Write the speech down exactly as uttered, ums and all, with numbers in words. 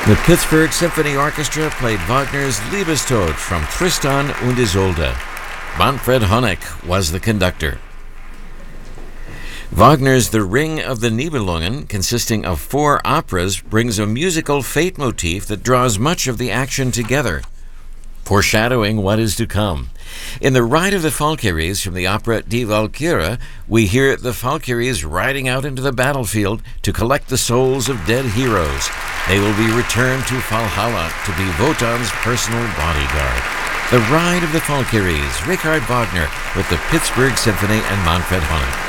The Pittsburgh Symphony Orchestra played Wagner's Liebestod from Tristan und Isolde. Manfred Honeck was the conductor. Wagner's The Ring of the Nibelungen, consisting of four operas, brings a musical fate motif that draws much of the action together, foreshadowing what is to come. In The Ride of the Valkyries from the opera Die Walküre, we hear the Valkyries riding out into the battlefield to collect the souls of dead heroes. They will be returned to Valhalla to be Wotan's personal bodyguard. The Ride of the Valkyries, Richard Wagner with the Pittsburgh Symphony and Manfred Honeck.